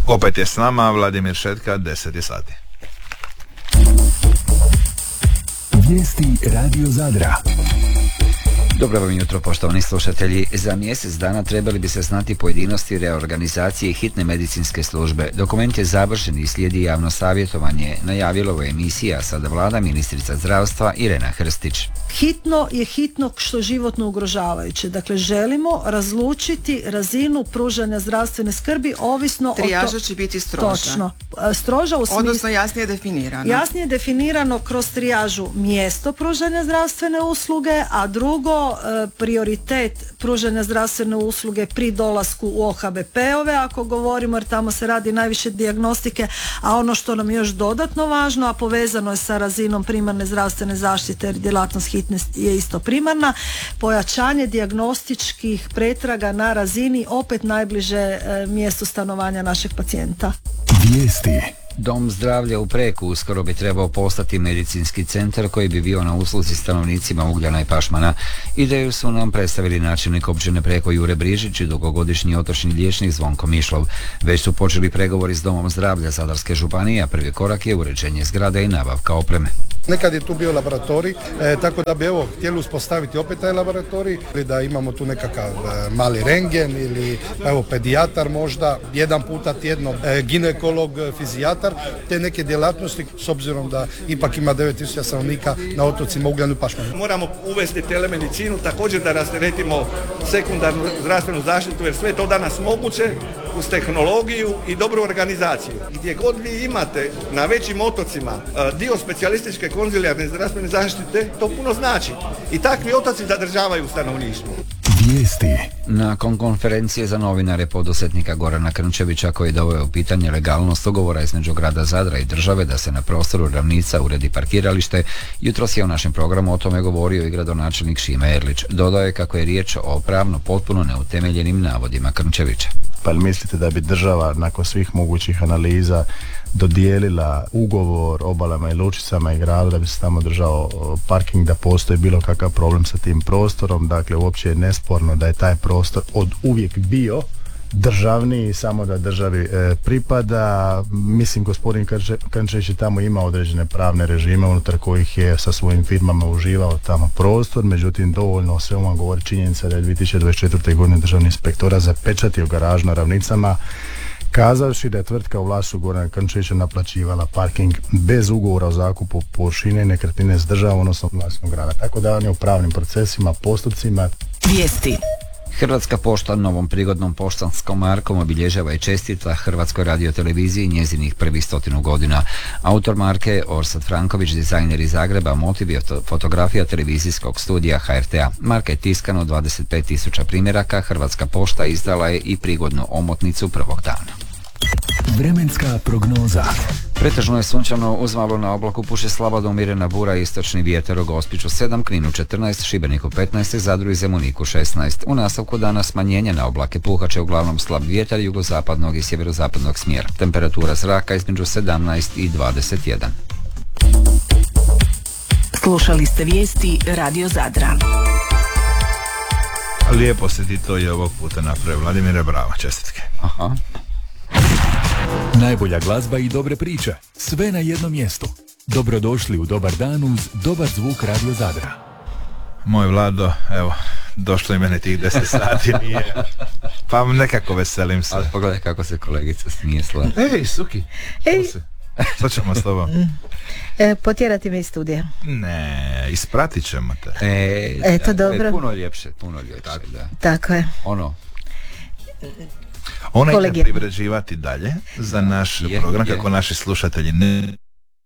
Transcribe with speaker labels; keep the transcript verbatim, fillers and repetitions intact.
Speaker 1: Opet je s nama Vladimir Šetka, deset je sati.
Speaker 2: Vijesti Radio Zadra.
Speaker 3: Dobro vam jutro, poštovani slušatelji. Za mjesec dana trebali bi se znati pojedinosti reorganizacije hitne medicinske službe. Dokument je završen i slijedi javno savjetovanje, najavila u emisiji A sada vlada ministrica zdravstva Irena Hrstić.
Speaker 4: Hitno je hitno što životno ugrožavajuće. Dakle, želimo razlučiti razinu pružanja zdravstvene skrbi ovisno o to...
Speaker 5: Trijaža će biti stroža.
Speaker 4: Točno. Stroža u smislu...
Speaker 5: Odnosno jasnije definirano.
Speaker 4: Jasnije definirano kroz trijažu mjesto pružanja zdravstvene usluge, a drugo prioritet pružanja zdravstvene usluge pri dolasku u O H B P-ove, ako govorimo, jer tamo se radi najviše dijagnostike, a ono što nam je još dodatno važno, a povezano je sa razinom primarne zdravstvene zaštite, jer djelatnost hitne je isto primarna, pojačanje dijagnostičkih pretraga na razini opet najbliže mjestu stanovanja našeg pacijenta.
Speaker 2: Vijesti.
Speaker 3: Dom zdravlja u Preku uskoro bi trebao postati medicinski centar koji bi bio na usluzi stanovnicima Ugljana i Pašmana. Ideju su nam predstavili načelnik općine Preko Jure Brižić i dugogodišnji otočni liječnik Zvonko Mišlov. Već su počeli pregovori s Domom zdravlja Zadarske županije, a prvi korak je uređenje zgrade i nabavka opreme.
Speaker 6: Nekad je tu bio laboratorij, e, tako da bi evo htjeli uspostaviti opet taj laboratorij, ili da imamo tu nekakav e, mali rengen ili evo pedijatar možda, jedan puta tjedno, e, ginekolog, fizijatar, te neke djelatnosti s obzirom da ipak ima devet tisuća stanovnika na otocima Ugljanu i Pašmanu.
Speaker 7: Moramo uvesti telemedicinu, također da rasteretimo sekundarnu zdravstvenu zaštitu, jer sve to danas moguće uz tehnologiju i dobru organizaciju. Gdje god vi imate na većim otocima dio specijalističke konzilijarne zdravstvene zaštite, to puno znači. I takvi otoci zadržavaju stanovništvo.
Speaker 2: Vijesti.
Speaker 3: Nakon konferencije za novinare poduzetnika Gorana Krnčevića koji doveo u pitanje legalnost ugovora između grada Zadra i države da se na prostoru Ravnica uredi parkiralište, jutros je u našem programu o tome govorio i gradonačelnik Šime Erlić. Dodao je kako je riječ o pravno potpuno neutemeljenim navodima Krnčevića.
Speaker 8: Pa li mislite da bi država nakon svih mogućih analiza dodijelila ugovor obalama i lučicama i gradu da bi se tamo držao parking, da postoji bilo kakav problem sa tim prostorom? Dakle, uopće je nesporno da je taj prostor od uvijek bio državni, samo da državi e, pripada. Mislim, gospodin Krnčević je tamo imao određene pravne režime unutar kojih je sa svojim firmama uživao tamo prostor, međutim dovoljno o svemu govori činjenica da je dvije tisuće dvadeset četvrte. godine državni inspektorat zapečatio garažu na Ravnicama, kazavši da je tvrtka u vlasništvu Gorana Krnčevića naplaćivala parking bez ugovora o zakupu površine nekretnine s državom, odnosno vlasništvom grada. Tako da on je u pravnim procesima, postupcima.
Speaker 9: Vijesti.
Speaker 3: Hrvatska pošta novom prigodnom poštanskom markom obilježava i čestita Hrvatskoj radioteleviziji njezinih prvih stotinu godina. Autor marke je Orsat Franković, dizajner iz Zagreba, motiv je fotografija televizijskog studija H R T-a. Marka je tiskana u dvadeset pet tisuća primjeraka, Hrvatska pošta izdala je i prigodnu omotnicu prvog dana.
Speaker 2: Vremenska prognoza.
Speaker 3: Pretežno je sunčano, uz malo na oblaku puše slaba do umirena bura, istočni vjetar u Gospiću sedam, Kninu četrnaest, Šibeniku petnaest, Zadru i Zemuniku šesnaest. U nastavku dana smanjenje na oblake, puhaće uglavnom slab vjetar jugozapadnog i sjeverozapadnog smjera. Temperatura zraka između sedamnaest i dvadeset jedan.
Speaker 9: Slušali ste vijesti Radio Zadra.
Speaker 1: Lijepo se ti to i ovog puta napravio, Vladimire, bravo, čestitke.
Speaker 3: Aha.
Speaker 2: Najbolja glazba i dobre priče, sve na jednom mjestu. Dobrodošli u Dobar dan uz dobar zvuk Radio Zadra.
Speaker 1: Moj Vlado, evo, došlo i mene tih deset sati, nije, pa nekako veselim se.
Speaker 3: Ali pogledaj kako se kolegica smije slavno.
Speaker 1: Ej, Suki,
Speaker 10: Ej.
Speaker 1: što ćemo s tobom?
Speaker 10: E, potjerati me iz studija.
Speaker 1: Ne, ispratit ćemo te.
Speaker 3: E,
Speaker 10: Eto, dobro.
Speaker 3: E, puno ljepše, puno ljepše,
Speaker 1: Tako.
Speaker 3: da.
Speaker 10: Tako je.
Speaker 3: Ono,
Speaker 1: Ona će
Speaker 10: Kolegijalno.
Speaker 1: privređivati dalje za naš
Speaker 3: Je,
Speaker 1: program,
Speaker 3: je.
Speaker 1: kako naši slušatelji ne